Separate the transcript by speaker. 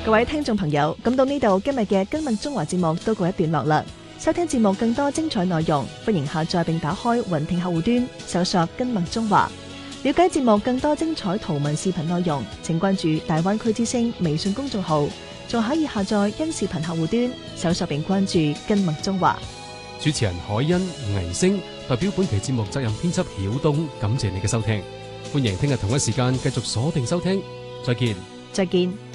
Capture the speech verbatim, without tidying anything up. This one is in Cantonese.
Speaker 1: 各位聽眾朋友，咁到呢度今日嘅今日中華節目都告一段落啦。收聽節目更多精彩內容，歡迎下載並打開雲聽客戶端，搜索今日中華。了解節目更多精彩圖文視頻內容，請關注大灣區之聲微信公眾號，仲可以下載因視頻客戶端，搜索並關注今日中華。
Speaker 2: 主持人海欣、倪星代表本期節目責任編輯曉東，感謝你嘅收聽。歡迎聽日同一時間繼續鎖定收聽，再見。
Speaker 1: 再見。